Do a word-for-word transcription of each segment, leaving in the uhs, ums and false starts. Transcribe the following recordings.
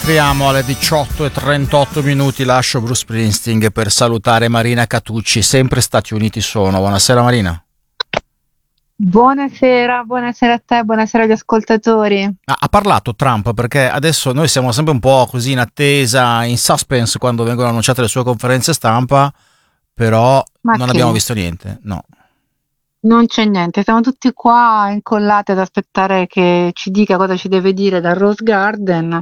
Entriamo alle diciotto e trentotto minuti, lascio Bruce Springsteen per salutare Marina Catucci, sempre Stati Uniti sono. Buonasera Marina. Buonasera, buonasera a te, buonasera agli ascoltatori. Ah, ha parlato Trump, perché adesso noi siamo sempre un po' così in attesa, in suspense quando vengono annunciate le sue conferenze stampa, però Ma non che? abbiamo visto niente, no. Non c'è niente, siamo tutti qua incollati ad aspettare che ci dica cosa ci deve dire dal Rose Garden,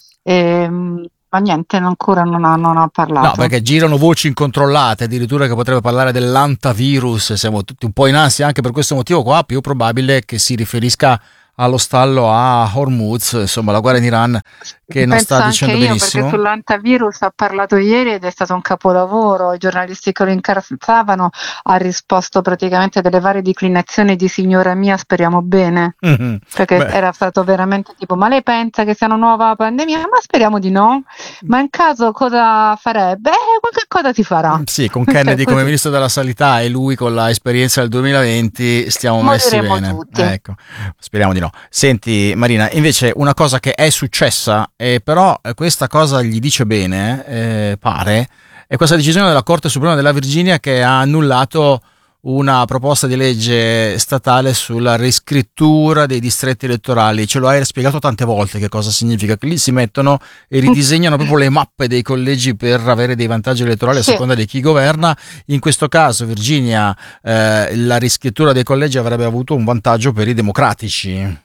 ehm, ma niente, ancora non ha, non ha No, parlato. perché girano voci incontrollate, addirittura che potrebbe parlare dell'antavirus, siamo tutti un po' in ansia anche per questo motivo qua, più probabile che si riferisca allo stallo a Hormuz, insomma la guerra in Iran che non sta Penso anche dicendo io, perché benissimo. sull'antivirus ha parlato ieri ed è stato un capolavoro. I giornalisti che lo incazzavano ha risposto praticamente delle varie declinazioni di signora mia, speriamo bene. Mhm. Perché Beh, era stato veramente tipo, ma lei pensa che sia una nuova pandemia? Ma speriamo di no. Ma in caso cosa farebbe? Eh, qualche cosa si farà. sì, con Kennedy Cioè, come così. ministro della sanità e lui con la esperienza del duemilaventi stiamo messi Moriremo bene. tutti. Ecco, speriamo di no. Senti Marina, invece una cosa che è successa, e però eh, questa cosa gli dice bene, eh, pare, è questa decisione della Corte Suprema della Virginia che ha annullato una proposta di legge statale sulla riscrittura dei distretti elettorali. Ce lo hai spiegato tante volte che cosa significa, che lì si mettono e ridisegnano proprio le mappe dei collegi per avere dei vantaggi elettorali a Sì. seconda di chi governa. In questo caso Virginia, eh, la riscrittura dei collegi avrebbe avuto un vantaggio per i democratici.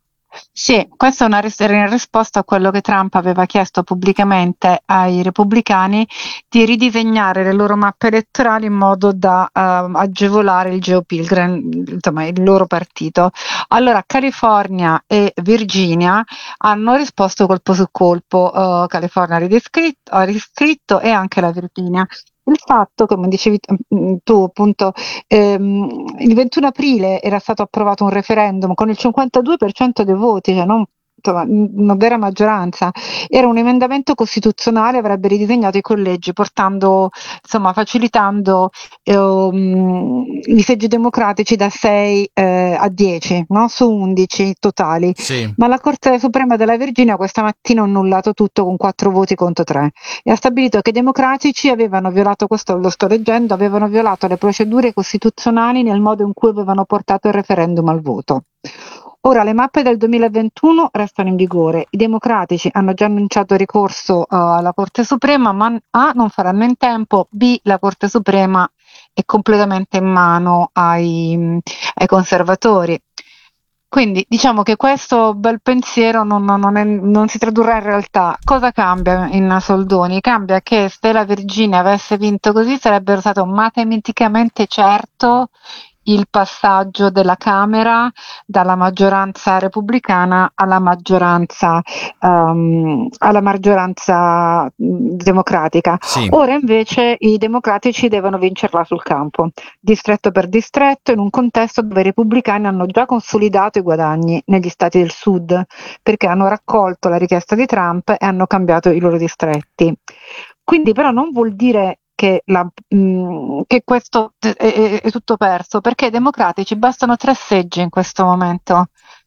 Sì, questa è una ris- era in risposta a quello che Trump aveva chiesto pubblicamente ai repubblicani di ridisegnare le loro mappe elettorali in modo da ehm, agevolare il Joe Pilgrim, insomma il loro partito. Allora, California e Virginia hanno risposto colpo su colpo, eh, California ha ridescritto- ha riscritto e anche la Virginia. Il fatto, come dicevi mm, tu, appunto, ehm, il ventuno aprile era stato approvato un referendum con il cinquantadue per cento dei voti, cioè non, insomma, una vera maggioranza. Era un emendamento costituzionale, avrebbe ridisegnato i collegi, portando, insomma, facilitando ehm, i seggi democratici da sei eh, a dieci, no? Su undici totali. Sì. Ma la Corte Suprema della Virginia questa mattina ha annullato tutto con quattro voti contro tre e ha stabilito che i democratici avevano violato, questo lo sto leggendo, avevano violato le procedure costituzionali nel modo in cui avevano portato il referendum al voto. Ora, le mappe del duemilaventuno restano in vigore, i democratici hanno già annunciato ricorso uh, alla Corte Suprema, ma A non faranno in tempo, B la Corte Suprema è completamente in mano ai, ai conservatori. Quindi diciamo che questo bel pensiero non, non- non è- non si tradurrà in realtà. Cosa cambia in soldoni? Cambia che se la Virginia avesse vinto così sarebbe stato matematicamente certo il passaggio della Camera dalla maggioranza repubblicana alla maggioranza, ehm, alla maggioranza mh, democratica. Sì. Ora invece i democratici devono vincerla sul campo distretto per distretto, in un contesto dove i repubblicani hanno già consolidato i guadagni negli stati del sud, perché hanno raccolto la richiesta di Trump e hanno cambiato i loro distretti. Quindi però non vuol dire che, la, mh, che questo è, è- è tutto perso, perché ai democratici bastano tre seggi in questo momento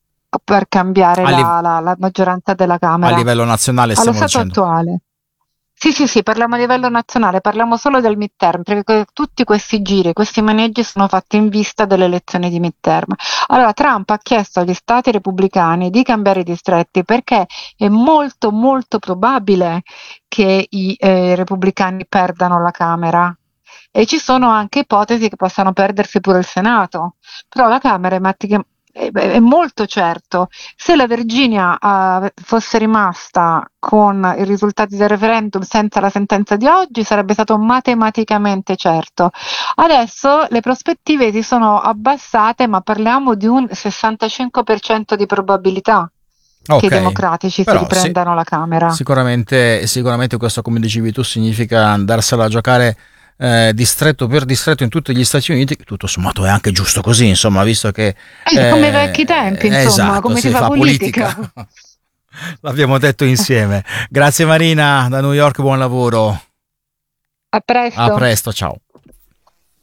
per cambiare A, li- la, la- la maggioranza della a Camera, livello nazionale allo stiamo stato dicendo. attuale. Sì, sì, sì, parliamo a livello nazionale, parliamo solo del midterm, perché que- tutti questi giri, questi maneggi sono fatti in vista delle elezioni di midterm. Allora, Trump ha chiesto agli stati repubblicani di cambiare i distretti perché è molto, molto probabile che i eh, repubblicani perdano la Camera. E ci sono anche ipotesi che possano perdersi pure il Senato, però la Camera è, mattica- è- è molto certo. Se la Virginia eh, fosse rimasta con i risultati del referendum senza la sentenza di oggi, sarebbe stato matematicamente certo. Adesso le prospettive si sono abbassate, ma parliamo di un sessantacinque per cento di probabilità che i Ok, democratici si però sì, riprendano la Camera. sicuramente, sicuramente questo, come dicevi tu, significa andarsela a giocare eh, distretto per distretto in tutti gli Stati Uniti, che tutto sommato è anche giusto così, insomma, visto che Eh, come ai vecchi eh, tempi, insomma, esatto, come si si fa fa politica. politica. L'abbiamo detto insieme. Grazie Marina, da New York, buon lavoro. A A presto. presto, ciao.